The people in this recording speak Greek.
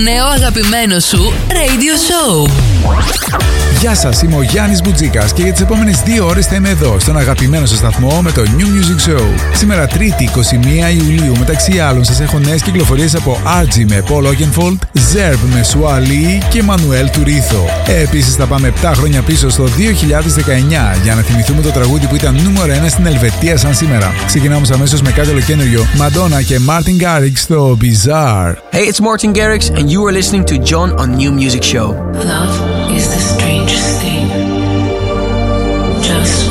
Νέο αγαπημένο σου Radio Show. Γεια σας, είμαι ο Γιάννης Μπουτζίκας και για τις επόμενες 2 ώρες θα είμαι εδώ στον αγαπημένο σας σταθμό με το New Music Show. Σήμερα Τρίτη 21 Ιουλίου, μεταξύ άλλων σας έχω νέες κυκλοφορίες από Argy με Paul Oakenfold, Zerb με Swali και Manuel Turizo. Επίσης θα πάμε 7 χρόνια πίσω στο 2019 για να θυμηθούμε το τραγούδι που ήταν νούμερο 1 στην Ελβετία σαν σήμερα. Ξεκινάμε αμέσως με κάτι ολοκαίνουργιο, Madonna και Martin Garrix στο Bizarre. Hey, it's Martin Garrix and you are listening to John on New Music Show. Love is the strangest